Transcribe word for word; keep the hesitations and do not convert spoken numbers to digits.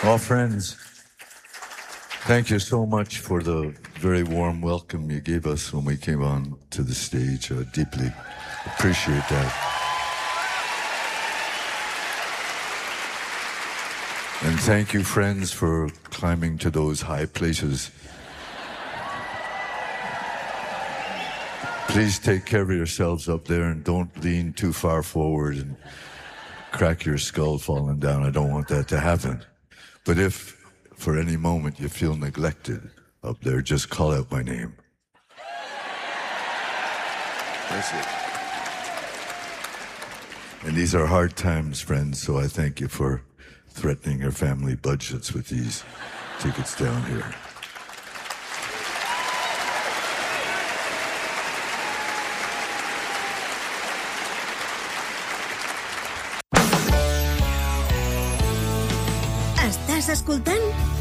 Well, friends, thank you so much for the very warm welcome you gave us when we came on to the stage. I deeply appreciate that. And thank you, friends, for climbing to those high places. Please take care of yourselves up there and don't lean too far forward and crack your skull falling down. I don't want that to happen. But if for any moment you feel neglected up there, just call out my name. That's it. And these are hard times, friends, so I thank you for threatening your family budgets with these tickets down here. Estàs escoltant